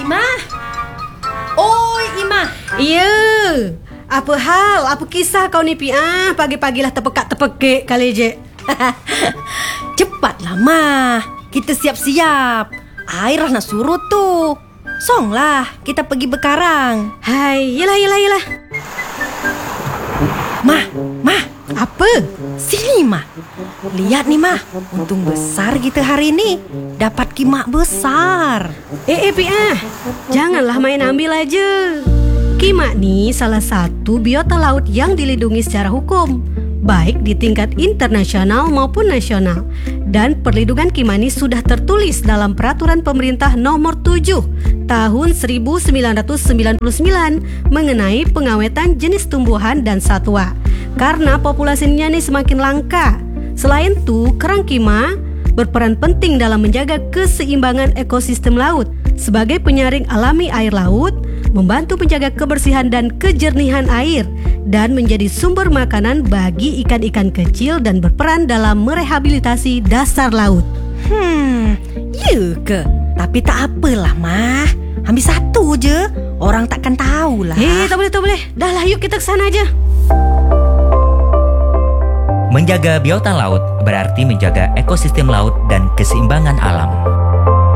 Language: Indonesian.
Mah. Oi, Ima. Iya. Apa hal? Apa kisah kau ni Pi? Pagi-pagilah terpekak-terpekik kali je. Cepatlah, Mah. Kita siap-siap. Air nak surut tu. Songlah, kita pergi berkarang. Hai, yelah. Mah. Apa? Sini, Mah. Lihat nih, Mah. Untung besar kita hari ini. Dapat kimak besar. Pi, janganlah main ambil aja. Kimak ni salah satu biota laut yang dilindungi secara hukum, baik di tingkat internasional maupun nasional. Dan perlindungan kimak ni sudah tertulis dalam Peraturan Pemerintah Nomor 7 Tahun 1999 mengenai pengawetan jenis tumbuhan dan satwa. Karena populasinya ni semakin langka. Selain itu, kerang kimak berperan penting dalam menjaga keseimbangan ekosistem laut sebagai penyaring alami air laut, membantu menjaga kebersihan dan kejernihan air, dan menjadi sumber makanan bagi ikan-ikan kecil dan berperan dalam merehabilitasi dasar laut. Ya ke? Tapi tak apalah, Mah. Ambil satu je. Orang takkan tahulah. Tak boleh. Dah lah, yuk kita ke sana aja. Menjaga biota laut berarti menjaga ekosistem laut dan keseimbangan alam.